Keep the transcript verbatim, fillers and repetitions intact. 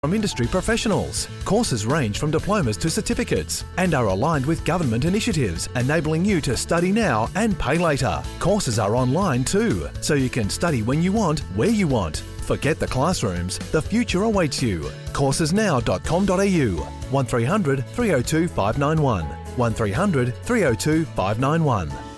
from industry professionals. Courses range from diplomas to certificates and are aligned with government initiatives, enabling you to study now and pay later. Courses are online too, so you can study when you want, where you want. Forget the classrooms, the future awaits you. courses now dot com dot a u, one three hundred, three oh two, five nine one, one three hundred, three oh two, five nine one.